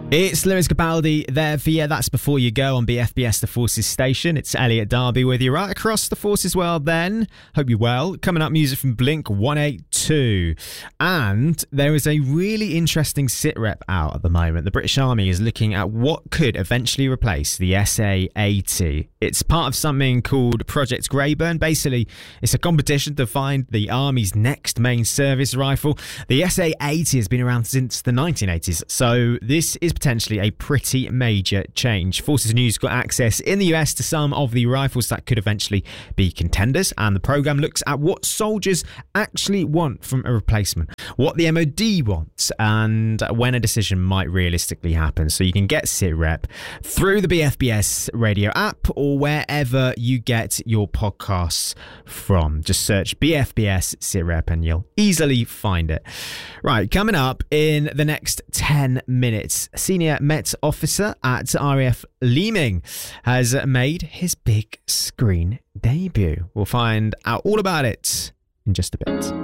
It's Lewis Capaldi there for you. That's Before You Go on BFBS The Forces station. It's Elliot Darby with you right across the Forces world then. Hope you're well. Coming up, music from Blink 182. And there is a really interesting sitrep out at the moment. The British Army is looking at what could eventually replace the SA-80. It's part of something called Project Greyburn. Basically, it's a competition to find the Army's next main service rifle. The SA-80 has been around since the 1980s, so this is potentially a pretty major change. Forces News got access in the US to some of the rifles that could eventually be contenders, and the programme looks at what soldiers actually want from a replacement, what the MOD wants, and when a decision might realistically happen. So you can get SitRep through the BFBS radio app or wherever you get your podcasts from. Just search BFBS SitRep and you'll easily find it. Right, coming up in the next 10 minutes, Senior Met officer at RAF Leeming has made his big screen debut. We'll find out all about it in just a bit.